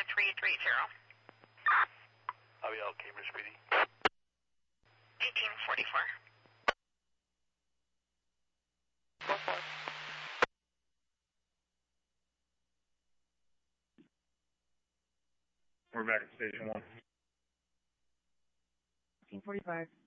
4330. Abiel, Cambridge PD. 1844. 44. We're back at station 1. 1845.